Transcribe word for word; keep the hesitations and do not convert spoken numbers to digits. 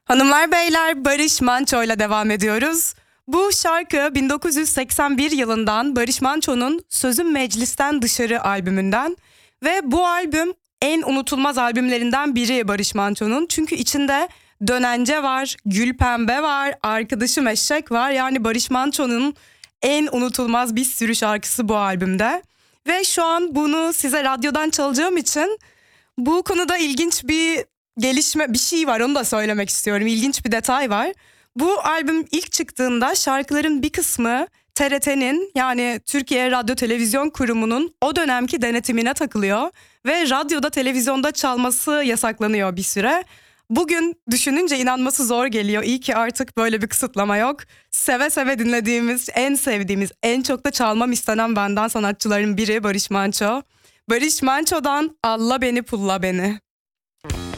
Hanımlar beyler, Barış Manço ile devam ediyoruz. Bu şarkı bin dokuz yüz seksen bir yılından Barış Manço'nun Sözüm Meclisten Dışarı albümünden ve bu albüm en unutulmaz albümlerinden biri Barış Manço'nun. Çünkü içinde Dönence var, Gül Pembe var, Arkadaşım Eşek var. Yani Barış Manço'nun en unutulmaz bir sürü şarkısı bu albümde. Ve şu an bunu size radyodan çalacağım için bu konuda ilginç bir gelişme, bir şey var, onu da söylemek istiyorum. İlginç bir detay var. Bu albüm ilk çıktığında şarkıların bir kısmı T R T'nin, yani Türkiye Radyo Televizyon Kurumu'nun o dönemki denetimine takılıyor ve radyoda, televizyonda çalması yasaklanıyor bir süre. Bugün düşününce inanması zor geliyor. İyi ki artık böyle bir kısıtlama yok. Seve seve dinlediğimiz, en sevdiğimiz, en çok da çalmam istenen benden sanatçıların biri Barış Manço. Barış Manço'dan Alla Beni Pulla Beni.